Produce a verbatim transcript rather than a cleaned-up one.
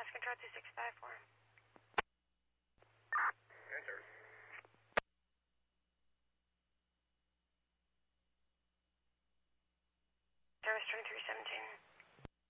Lost control two six five four. Enter. Service twenty-three seventeen.